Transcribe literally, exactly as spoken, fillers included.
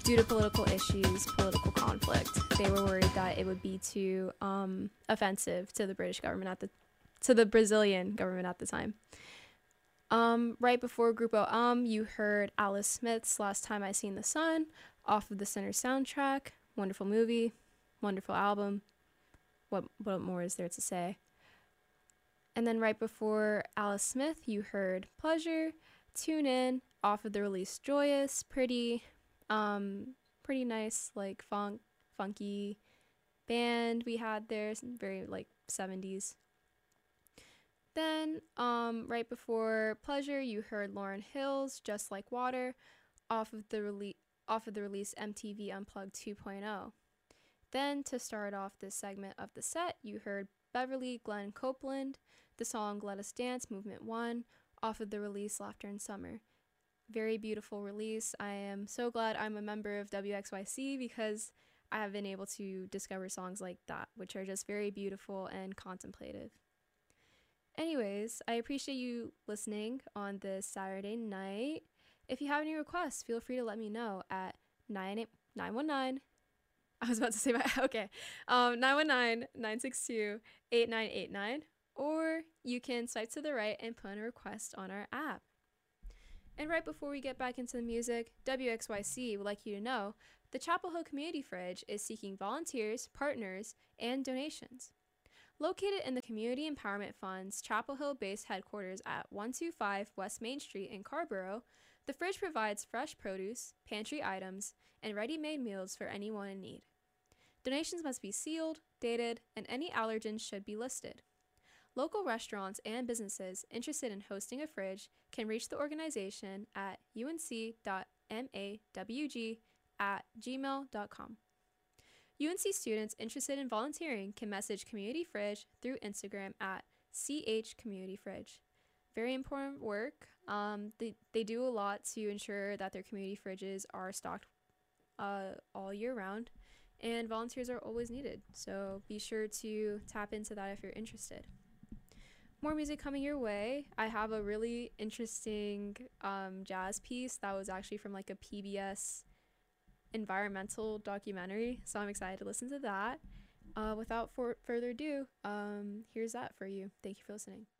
due to political issues, political conflict. They were worried that it would be too um, offensive to the British government at the to the Brazilian government at the time. Um, right before Grupo Um, you heard Alice Smith's Last Time I Seen the Sun off of the Center soundtrack. Wonderful movie, wonderful album. What what more is there to say? And then right before Alice Smith, you heard Pleasure, Tune In off of the release Joyous. Pretty, um, pretty nice, like funk, funky band we had there. Some very like seventies. Then, um, right before Pleasure, you heard Lauryn Hill's Just Like Water off of the release off of the release M T V Unplugged 2.0. Then, to start off this segment of the set, you heard Beverly Glenn Copeland, the song Let Us Dance Movement one off of the release Laughter in Summer. Very beautiful release. I am so glad I'm a member of W X Y C because I have been able to discover songs like that, which are just very beautiful and contemplative. Anyways, I appreciate you listening on this Saturday night. If you have any requests, feel free to let me know at nine one nine. I was about to say my, okay, um, nine one nine, nine six two, eight nine eight nine, or you can swipe to the right and put in a request on our app. And right before we get back into the music, W X Y C would like you to know the Chapel Hill Community Fridge is seeking volunteers, partners, and donations. Located in the Community Empowerment Fund's Chapel Hill-based headquarters at one two five West Main Street in Carrboro, the fridge provides fresh produce, pantry items, and ready-made meals for anyone in need. Donations must be sealed, dated, and any allergens should be listed. Local restaurants and businesses interested in hosting a fridge can reach the organization at unc dot mawg at gmail dot com. U N C students interested in volunteering can message Community Fridge through Instagram at C H Community Fridge. Very important work. Um, they, they do a lot to ensure that their community fridges are stocked uh, all year round, and volunteers are always needed. So be sure to tap into that if you're interested. More music coming your way. I have a really interesting um, jazz piece that was actually from like a P B S environmental documentary, so I'm excited to listen to that. Uh, without for- further ado, um, here's that for you. Thank you for listening.